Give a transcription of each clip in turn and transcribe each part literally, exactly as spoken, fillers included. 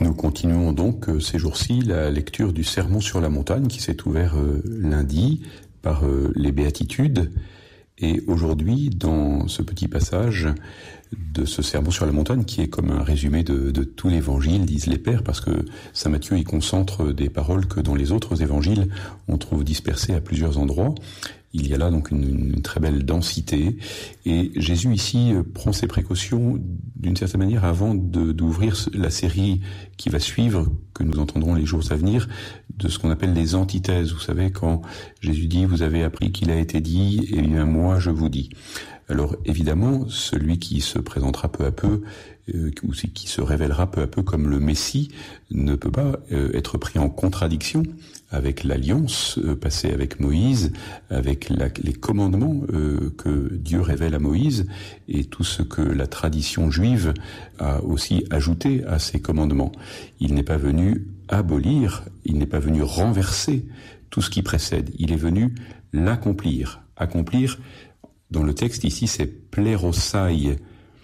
Nous continuons donc euh, ces jours-ci la lecture du Sermon sur la montagne qui s'est ouvert euh, lundi par euh, les béatitudes. Et aujourd'hui, dans ce petit passage de ce Sermon sur la montagne, qui est comme un résumé de, de tout l'évangile, disent les pères, parce que saint Matthieu y concentre des paroles que dans les autres évangiles, on trouve dispersées à plusieurs endroits. Il y a là donc une, une très belle densité. Et Jésus ici prend ses précautions d'une certaine manière avant de, d'ouvrir la série qui va suivre, que nous entendrons les jours à venir, de ce qu'on appelle les antithèses. Vous savez, quand Jésus dit « Vous avez appris qu'il a été dit, et bien moi je vous dis ». Alors évidemment, celui qui se présentera peu à peu, euh, ou qui se révélera peu à peu comme le Messie, ne peut pas euh, être pris en contradiction avec l'alliance euh, passée avec Moïse, avec la, les commandements euh, que Dieu révèle à Moïse, et tout ce que la tradition juive a aussi ajouté à ces commandements. Il n'est pas venu abolir, il n'est pas venu renverser tout ce qui précède, il est venu l'accomplir. Accomplir, dans le texte ici, c'est plérosai.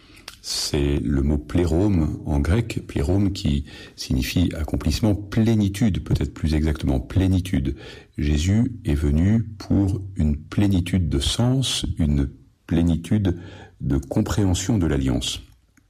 C'est le mot plérome en grec, plérome qui signifie accomplissement, plénitude, peut-être plus exactement, plénitude. Jésus est venu pour une plénitude de sens, une plénitude de compréhension de l'alliance.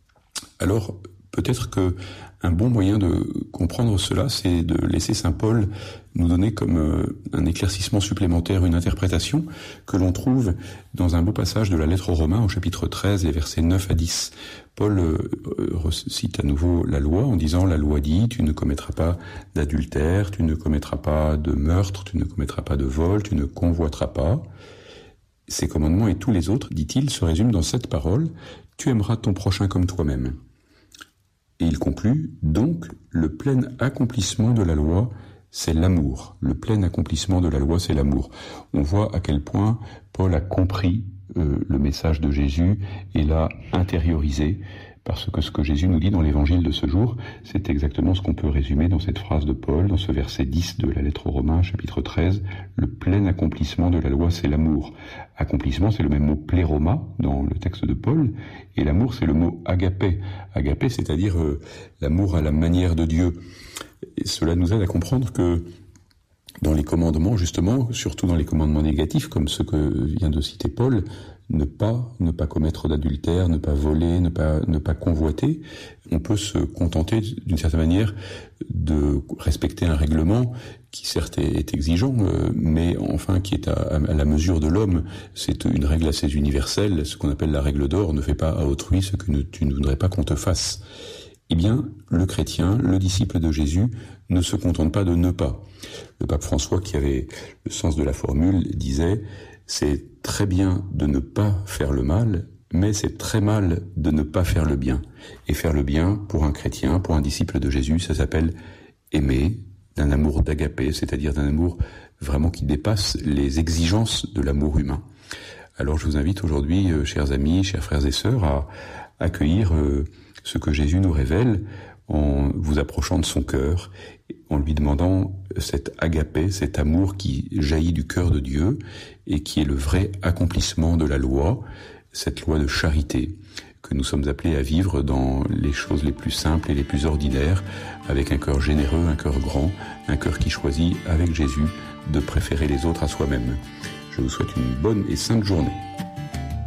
Alors, peut-être que un bon moyen de comprendre cela, c'est de laisser saint Paul nous donner comme un éclaircissement supplémentaire, une interprétation que l'on trouve dans un beau passage de la lettre aux Romains au chapitre treize, les versets neuf à dix. Paul cite à nouveau la loi en disant « La loi dit, tu ne commettras pas d'adultère, tu ne commettras pas de meurtre, tu ne commettras pas de vol, tu ne convoiteras pas. » Ces commandements et tous les autres, dit-il, se résument dans cette parole « Tu aimeras ton prochain comme toi-même ». Et il conclut, donc, le plein accomplissement de la loi, c'est l'amour. Le plein accomplissement de la loi, c'est l'amour. On voit à quel point Paul a compris euh, le message de Jésus et l'a intériorisé, parce que ce que Jésus nous dit dans l'évangile de ce jour, c'est exactement ce qu'on peut résumer dans cette phrase de Paul, dans ce verset dix de la lettre aux Romains, chapitre treize, le plein accomplissement de la loi, c'est l'amour. Accomplissement, c'est le même mot pléroma dans le texte de Paul, et l'amour, c'est le mot agapé. Agapé, c'est-à-dire euh, l'amour à la manière de Dieu. Et cela nous aide à comprendre que dans les commandements, justement, surtout dans les commandements négatifs, comme ceux que vient de citer Paul, ne pas, ne pas commettre d'adultère, ne pas voler, ne pas, ne pas convoiter, on peut se contenter d'une certaine manière de respecter un règlement qui certes est, est exigeant, euh, mais enfin qui est à, à la mesure de l'homme. C'est une règle assez universelle, ce qu'on appelle la règle d'or, ne fais pas à autrui ce que ne, tu ne voudrais pas qu'on te fasse. Eh bien, le chrétien, le disciple de Jésus, ne se contente pas de ne pas. Le pape François, qui avait le sens de la formule, disait « C'est très bien de ne pas faire le mal, mais c'est très mal de ne pas faire le bien. » Et faire le bien, pour un chrétien, pour un disciple de Jésus, ça s'appelle aimer d'un amour d'agapé, c'est-à-dire d'un amour vraiment qui dépasse les exigences de l'amour humain. Alors je vous invite aujourd'hui, euh, chers amis, chers frères et sœurs, à accueillir euh, ce que Jésus nous révèle en vous approchant de son cœur, en lui demandant cet agapé, cet amour qui jaillit du cœur de Dieu et qui est le vrai accomplissement de la loi, cette loi de charité que nous sommes appelés à vivre dans les choses les plus simples et les plus ordinaires, avec un cœur généreux, un cœur grand, un cœur qui choisit, avec Jésus, de préférer les autres à soi-même. Je vous souhaite une bonne et sainte journée.